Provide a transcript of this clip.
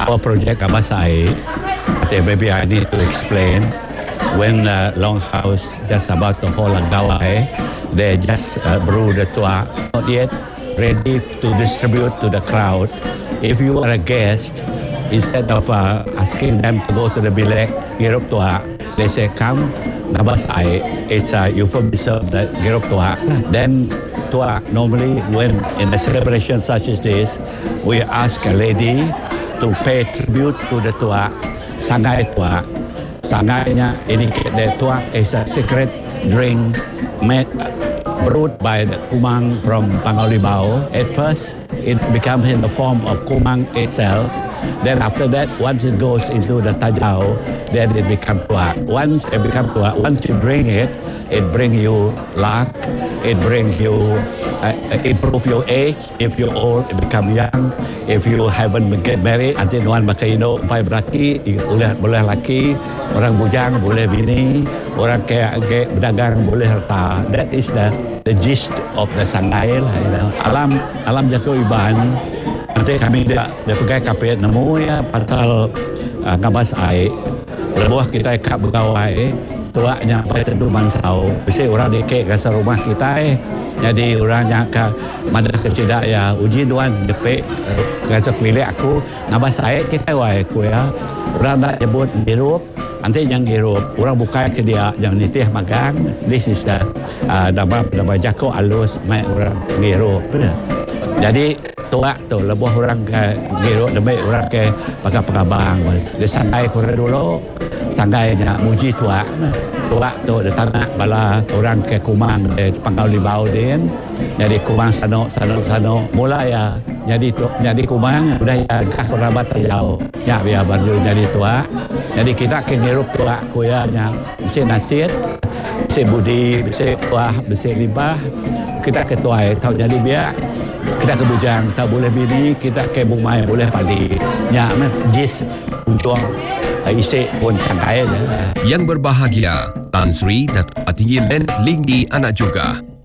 Our project Kabasai, maybe I need to explain. When Longhouse just about to hold a gawai, they just brew the tuak, not yet ready to distribute to the crowd. If you are a guest, instead of asking them to go to the bilek, girup tuak, they say, come, Kabasai. It's a euphemism, the girup tuak. Then tuak, normally when in a celebration such as this, we ask a lady to pay tribute to the tuak, sangai tuak. Sangainya indicate that tuak is a secret drink made brewed by the kumang from Pangaulibao. At first, it becomes in the form of kumang itself. Then after that, once it goes into the tajau, then it becomes tuak. Once it becomes tuak, once you drink it, it brings you luck. It brings you improve your age. If you're old, it become young. If you haven't get married, nanti nuan makaino pai beraki, boleh laki, orang bujang boleh bini, orang kaya berdagang boleh harta. That is the gist of the sangai lah. You know. Alam Jago Iban. Nanti kami dia pegai kapit nemu ya pasal Kabasai. Lebuh kita kak bergawai. Tuaknya sampai tentu mansau. Biasanya orang dekek kasar rumah kita jadi orang yang ke madah kesidak ya uji duan depek kasar pilih aku Kabasai kita wai aku ya. Orang nak nyebut girup, nanti yang girup. Orang buka ke dia yang nitih magang. This is the nama Jago alus mai orang girup. Jadi tuak tu lebuh orang ke girup demi orang ke pakai pengabang. Dia sangai korang dulu. Sanggainya muji tuak. Tuak tu dia tanah bala orang ke kumang di Pangaulibao din. Jadi kumang sano. Mula ya jadi kumang budaya kah kerabat jauh. Ya biar baru jadi tuak. Jadi kita ke ngirup tuak kuyanya. Mesti nasir, mesti budi, mesti tuah, mesti libah. Kita ke tuai tahu jadi biar. Kita ke bujang tak boleh bini, kita ke bumai boleh padi. Ya jis unjung isi pun sangai. Yang berbahagia, Tan Sri Datuk Tinggi Len Linggi anak juga.